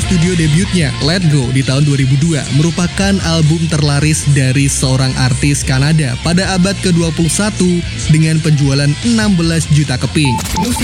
studio debutnya, Let Go, di tahun 2002 merupakan album terlaris dari seorang artis Kanada pada abad ke-21 dengan penjualan 16 juta keping.